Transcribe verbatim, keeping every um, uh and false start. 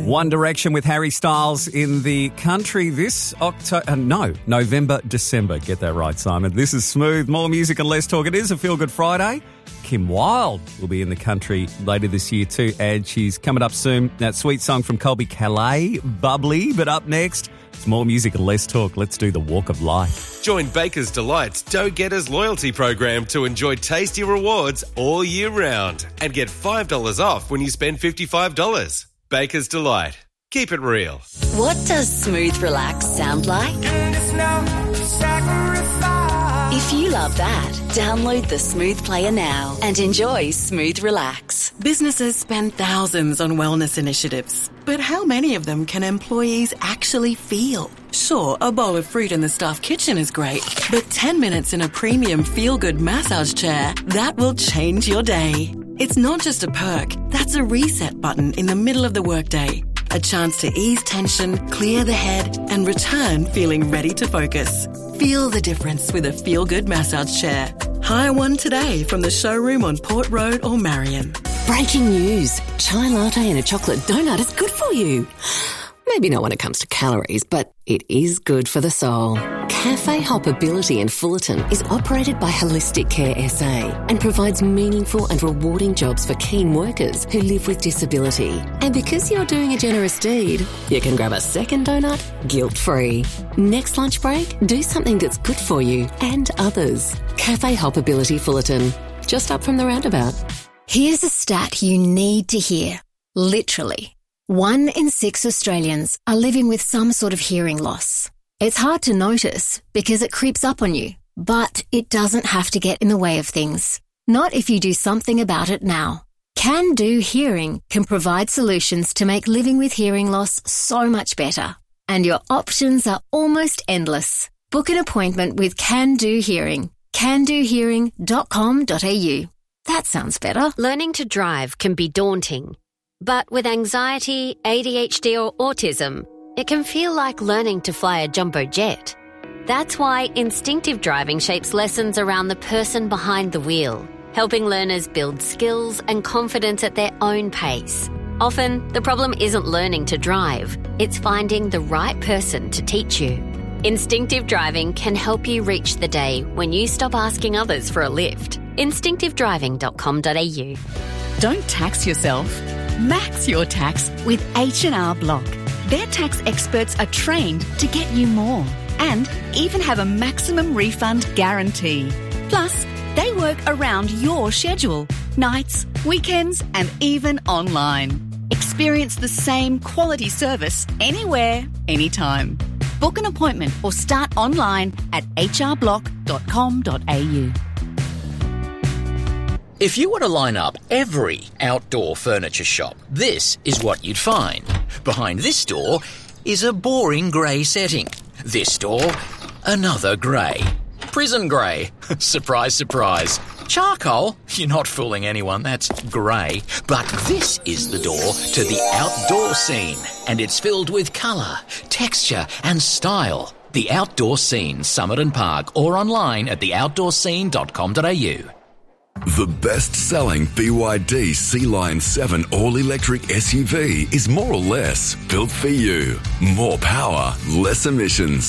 One Direction with Harry Styles in the country this October, uh, no, November, December. Get that right, Simon. This is Smooth. More music and less talk. It is a Feel Good Friday. Kim Wilde will be in the country later this year too, and she's coming up soon. That sweet song from Colby Calais, Bubbly. But up next, it's more music and less talk. Let's do the Walk of Life. Join Baker's Delights Dough-Getters loyalty program to enjoy tasty rewards all year round and get five dollars off when you spend fifty-five dollars. Baker's Delight. Keep it real. What does Smooth Relax sound like? If you love that, download the Smooth Player now and enjoy Smooth Relax. Businesses spend thousands on wellness initiatives, but how many of them can employees actually feel? Sure, a bowl of fruit in the staff kitchen is great, but ten minutes in a premium feel-good massage chair, that will change your day. It's not just a perk, that's a reset button in the middle of the workday. A chance to ease tension, clear the head, and return feeling ready to focus. Feel the difference with a feel-good massage chair. Hire one today from the showroom on Port Road or Marion. Breaking news. Chai latte and a chocolate donut is good for you. Maybe not when it comes to calories, but it is good for the soul. Cafe Hoppability in Fullerton is operated by Holistic Care S A and provides meaningful and rewarding jobs for keen workers who live with disability. And because you're doing a generous deed, you can grab a second donut guilt-free. Next lunch break, do something that's good for you and others. Cafe Hoppability Fullerton, just up from the roundabout. Here's a stat you need to hear. Literally. One in six Australians are living with some sort of hearing loss. It's hard to notice because it creeps up on you, but it doesn't have to get in the way of things. Not if you do something about it now. Can Do Hearing can provide solutions to make living with hearing loss so much better. And your options are almost endless. Book an appointment with Can Do Hearing. can do hearing dot com dot a u. That sounds better. Learning to drive can be daunting. But with anxiety, A D H D or autism, it can feel like learning to fly a jumbo jet. That's why instinctive driving shapes lessons around the person behind the wheel, helping learners build skills and confidence at their own pace. Often, the problem isn't learning to drive, it's finding the right person to teach you. Instinctive driving can help you reach the day when you stop asking others for a lift. instinctive driving dot com dot a u. Don't tax yourself. Max your tax with H and R Block. Their tax experts are trained to get you more and even have a maximum refund guarantee. Plus, they work around your schedule, nights, weekends, and even online. Experience the same quality service anywhere, anytime. Book an appointment or start online at h r block dot com dot a u. If you were to line up every outdoor furniture shop, this is what you'd find. Behind this door is a boring grey setting. This door, another grey. Prison grey. Surprise, surprise. Charcoal? You're not fooling anyone, that's grey. But this is the door to the outdoor scene, and it's filled with colour, texture and style. The Outdoor Scene, Summit and Park, or online at the outdoor scene dot com dot a u. The best-selling B Y D Sea Lion seven all-electric S U V is more or less built for you. More power, less emissions.